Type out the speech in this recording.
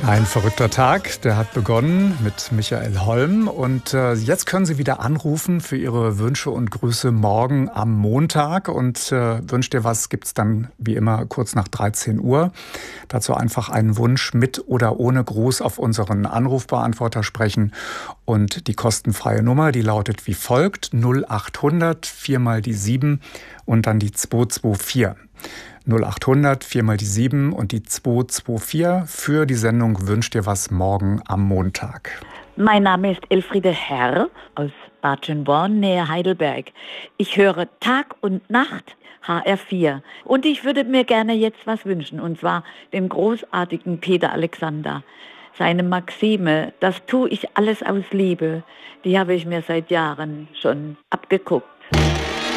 Ein verrückter Tag, der hat begonnen mit Michael Holm und jetzt können Sie wieder anrufen für Ihre Wünsche und Grüße morgen am Montag und wünscht ihr was, gibt's dann wie immer kurz nach 13 Uhr. Dazu einfach einen Wunsch mit oder ohne Gruß auf unseren Anrufbeantworter sprechen und die kostenfreie Nummer, die lautet wie folgt: 0800 4 mal die 7 und dann die 224. 0800 4 mal die 7 und die 224 für die Sendung Wünscht dir was morgen am Montag. Mein Name ist Elfriede Herr aus Bad Schönborn, nähe Heidelberg. Ich höre Tag und Nacht HR4 und ich würde mir gerne jetzt was wünschen, und zwar den großartigen Peter Alexander. Seine Maxime, das tue ich alles aus Liebe, die habe ich mir seit Jahren schon abgeguckt.